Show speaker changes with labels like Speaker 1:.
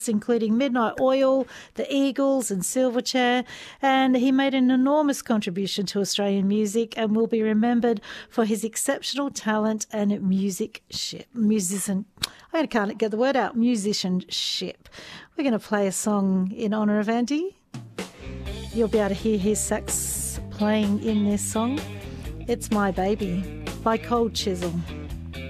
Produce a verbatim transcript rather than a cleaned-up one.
Speaker 1: including Midnight Oil, the Eagles and Silverchair, and he made an enormous contribution to Australian music and will be remembered for his exceptional talent and musicship. Musician, I can't get the word out, musicianship. We're going to play a song in honour of Andy. You'll be able to hear his sax playing in this song. It's My Baby by Cold Chisel.